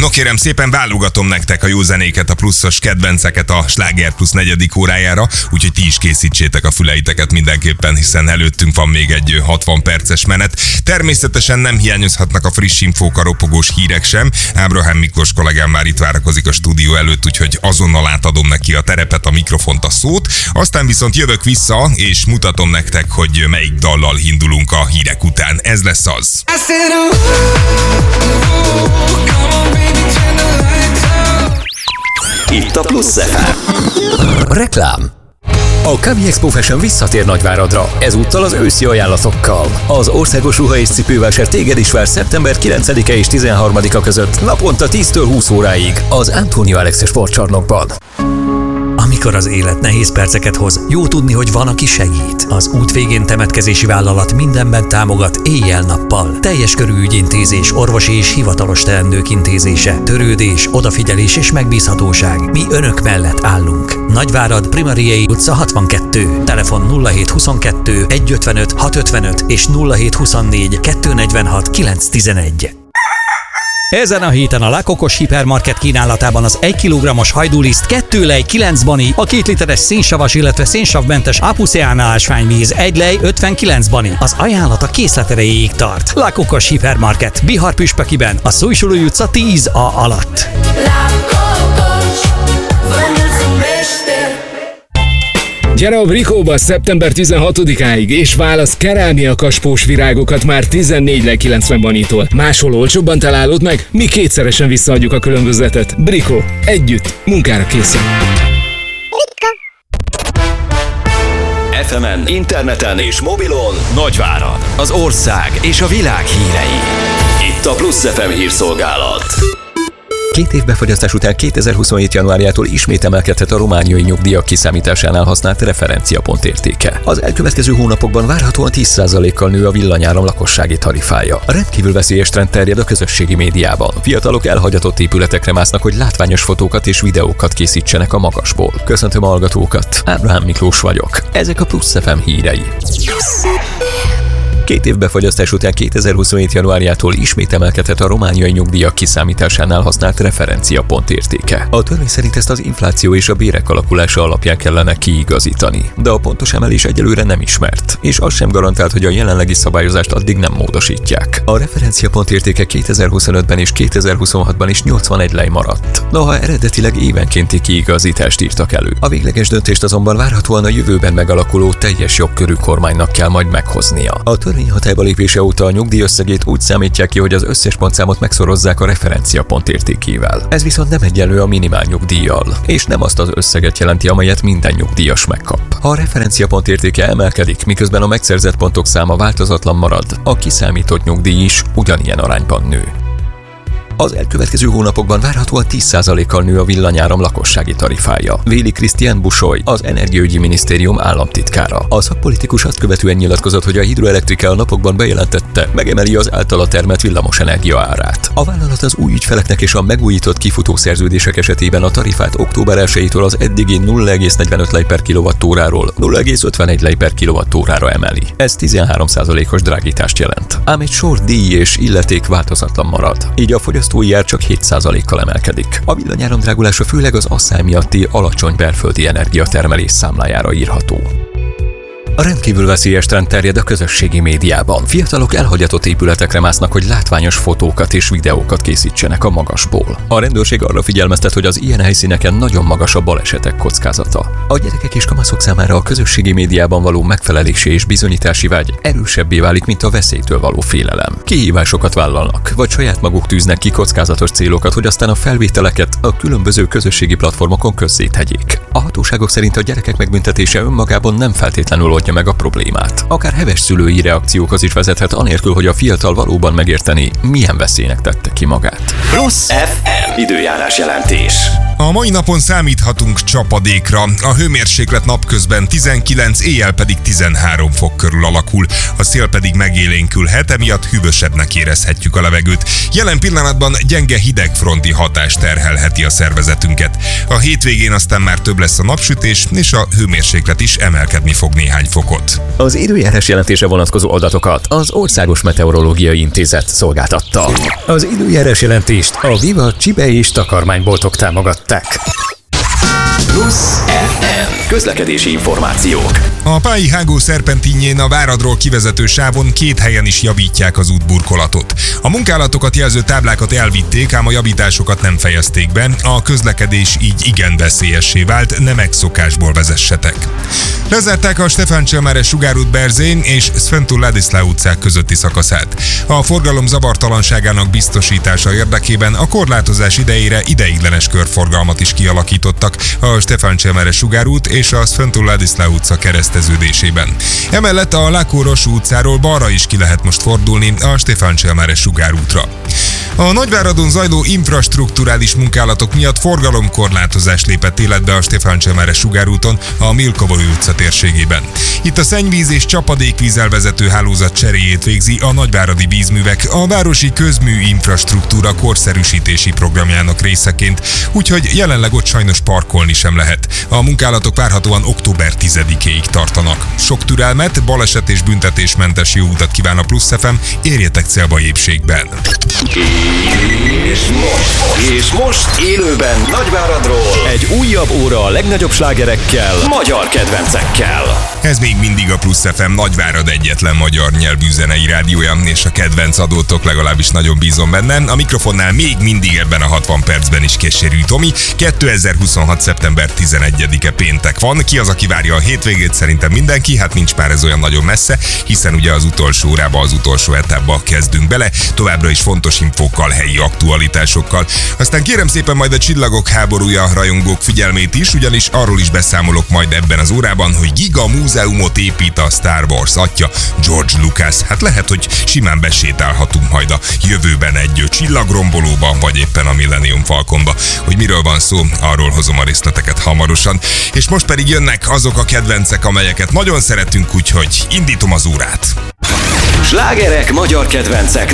No kérem szépen, válogatom nektek a jó zenéket, a pluszos kedvenceket a Sláger Plusz 4. órájára, úgyhogy ti is készítsétek a füleiteket mindenképpen, hiszen előttünk van még egy 60 perces menet. Természetesen nem hiányozhatnak a friss infók, a ropogós hírek sem. Ábrahám Miklós kollégám már itt várakozik a stúdió előtt, úgyhogy azonnal átadom neki a terepet, a mikrofont, a szót. Aztán viszont jövök vissza, és mutatom nektek, hogy melyik dallal indulunk a hírek után. Ez lesz az. Itt a Plusz FM. Reklám. A Kavi Expo Fashion visszatér Nagyváradra, ezúttal az őszi ajánlatokkal. Az országos ruha és cipővásár téged is vár szeptember 9-e és 13-a között, naponta 10-től 20 óráig az Antonio Alex sportcsarnokban. Amikor az élet nehéz perceket hoz, jó tudni, hogy van, aki segít. Az út végén temetkezési vállalat mindenben támogat éjjel-nappal. Teljes körű ügyintézés, orvosi és hivatalos teendők intézése, törődés, odafigyelés és megbízhatóság. Mi önök mellett állunk. Nagyvárad, Primariei utca 62. Telefon 0722 155 655 és 0724 246 911. Ezen a héten a Lakokos Hipermarket kínálatában az 1 kg-os hajdúliszt 2 lej 9 bani, a 2 literes szénsavas, illetve szénsavmentes Apuseana ásványmíz 1 lej 59 bani. Az ajánlat a készlet erejéig tart. Lakokos Hipermarket, Bihar Püspökiben, a Szújsulói utca 10A alatt. Gyere a Brikóba szeptember 16-áig, és válasz kerámia kaspós virágokat már 14 lej 90 banitól. Máshol olcsóbban találod meg, mi kétszeresen visszaadjuk a különbözetet. Brikó, együtt, munkára készen. FM-en, interneten és mobilon Nagyvárad, az ország és a világ hírei. Itt a Plusz FM hírszolgálat. 2 év befagyasztás után 2027. januárjától ismét emelkedhet a romániai nyugdíjak kiszámításánál használt referenciapont értéke. Az elkövetkező hónapokban várhatóan 10%-kal nő a villanyáram lakossági tarifája. A rendkívül veszélyes trend terjed a közösségi médiában. Fiatalok elhagyatott épületekre másznak, hogy látványos fotókat és videókat készítsenek a magasból. Köszöntöm a hallgatókat, Ábrahám Miklós vagyok. Ezek a Plusz FM hírei. 2 év befagyasztás után 2027. januárjától ismét emelkedhet a romániai nyugdíjak kiszámításánál használt referenciapont értéke. A törvény szerint ezt az infláció és a bérek alakulása alapján kellene kiigazítani, de a pontos emelés egyelőre nem ismert, és az sem garantált, hogy a jelenlegi szabályozást addig nem módosítják. A referenciapont értéke 2025-ben és 2026-ban is 81 lej maradt, noha eredetileg évenkénti kiigazítást írtak elő. A végleges döntést azonban várhatóan a jövőben megalakuló teljes jogkörű kormánynak kell majd meghoznia. A törvény hatályba lépése óta a nyugdíjösszegét úgy számítják ki, hogy az összes pontszámot megszorozzák a referenciapont értékével. Ez viszont nem egyenlő a minimál nyugdíjjal, és nem azt az összeget jelenti, amelyet minden nyugdíjas megkap. Ha a referenciapont értéke emelkedik, miközben a megszerzett pontok száma változatlan marad, a kiszámított nyugdíj is ugyanilyen arányban nő. Az elkövetkező hónapokban várhatóan 10%-kal nő a villanyáram lakossági tarifája. Véli Krisztián Busoly, az Energiaügyi Minisztérium államtitkára. A szakpolitikus azt követően nyilatkozott, hogy a Hidroelektrika a napokban bejelentette, megemeli az általa termelt villamosenergia árát. A vállalat az új ügyfeleknek és a megújított kifutó szerződések esetében a tarifát október 1-től az eddigi 0,45 lej per kilowattóráról 0,51 lej per kilowattórára emeli. Ez 13%-os drágítást jelent. Ám egy sor díj és illeték változatlan marad. Így a fogyasztói ár csak 7%-kal emelkedik. A villanyáram drágulása főleg az asszály miatti alacsony belföldi energiatermelés számlájára írható. A rendkívül veszélyes trend terjed a közösségi médiában. Fiatalok elhagyatott épületekre másznak, hogy látványos fotókat és videókat készítsenek a magasból. A rendőrség arra figyelmeztet, hogy az ilyen helyszíneken nagyon magas a balesetek kockázata. A gyerekek és kamaszok számára a közösségi médiában való megfelelési és bizonyítási vágy erősebbé válik, mint a veszélytől való félelem. Kihívásokat vállalnak, vagy saját maguk tűznek ki kockázatos célokat, hogy aztán a felvételeket a különböző közösségi platformokon közzétegyék. A hatóságok szerint a gyerekek megbüntetése önmagában nem feltétlenül oldja meg a problémát. Akár heves szülői reakciókhoz is vezethet, anélkül, hogy a fiatal valóban megérteni, milyen veszélynek tette ki magát. Plusz FM időjárás jelentés. A mai napon számíthatunk csapadékra. A hőmérséklet napközben 19, éjjel pedig 13 fok körül alakul. A szél pedig megélénkülhet, emiatt hűvösebbnek érezhetjük a levegőt. Jelen pillanatban gyenge hidegfronti hatás terhelheti a szervezetünket. A hétvégén aztán már több lesz a napsütés, és a hőmérséklet is emelkedni fog néhány fokot. Az időjárás jelentése vonatkozó adatokat az Országos Meteorológiai Intézet szolgáltatta. Az időjárás jelentést a Viva Csibe és takarmányboltok támogatták. Plusz FM. Közlekedési információk. A Pályi Hágó szerpentinjén a Váradról kivezető sávon 2 helyen is javítják az útburkolatot. A munkálatokat jelző táblákat elvitték, ám a javításokat nem fejezték be, a közlekedés így igen veszélyessé vált, ne megszokásból vezessetek. Lezárták a Stefán Cselmare Sugárút Berzén és Sventul Ladislau utcák közötti szakaszát. A forgalom zavartalanságának biztosítása érdekében a korlátozás idejére ideiglenes körforgalmat is kialakítottak a Stefán Cselmare Sugárút és a Sventul Ladislau utca kereszteződésében. Emellett a Lakó-Rosú utcáról balra is ki lehet most fordulni a Stefán Cselmare Sugárútra. A Nagyváradon zajló infrastrukturális munkálatok miatt forgalomkorlátozás lépett életbe a Stefán Cselmare Sugárúton a Milkovoi utca térségében. Itt a szennyvíz és csapadékvíz elvezető hálózat cseréjét végzi a Nagyváradi Vízművek a városi közmű infrastruktúra korszerűsítési programjának részeként, úgyhogy jelenleg ott sajnos parkolni sem lehet. A munkálatok várhatóan október 10-éig tartanak. Sok türelmet, baleset és büntetésmentes jó utat kíván a Plusz FM, érjetek célba épségben! És most élőben Nagyváradról egy újabb óra a legnagyobb slágerekkel, magyar kedvencekkel. Ez még mindig a Plusz FM Nagyvárad egyetlen magyar nyelvű zenei rádiója, és a kedvenc adótok, legalábbis nagyon bízom benne. A mikrofonnál még mindig ebben a 60 percben is Keserű Tomi. 2026. szeptember 11-e péntek van. Ki az, aki várja a hétvégét? Szerintem mindenki, hát nincs már ez olyan nagyon messze, hiszen ugye az utolsó órába, az utolsó etapba kezdünk bele, továbbra is fontos infókkal, helyi aktualitásokkal. Aztán kérem szépen majd a Csillagok háborúja rajongók figyelmét is, ugyanis arról is beszámolok majd ebben az órában, hogy giga múzeumot épít a Star Wars atya, George Lucas. Hát lehet, hogy simán besétálhatunk majd a jövőben egy csillagrombolóba, vagy éppen a Millennium Falconba. Hogy miről van szó, arról hozom a részleteket hamarosan. És most pedig jönnek azok a kedvencek, amelyeket nagyon szeretünk, úgyhogy indítom az órát. Slágerek magyar kedvencek